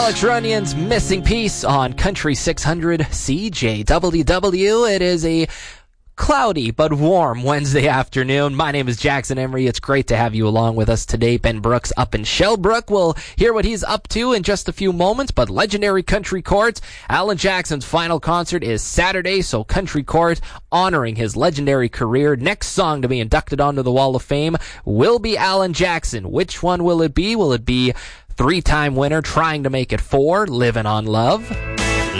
Alex Runyon's Missing Piece on Country 600 CJWW. It is a cloudy but warm Wednesday afternoon. My name is Jackson Emery. It's great to have you along with us today. Ben Brooks up in Shellbrook. We'll hear what he's up to in just a few moments, but legendary Country Court, Alan Jackson's final concert is Saturday, so Country Court honoring his legendary career. Next song to be inducted onto the Wall of Fame will be Alan Jackson. Which one will it be? Will it be three-time winner Trying to Make It 4, Living on Love?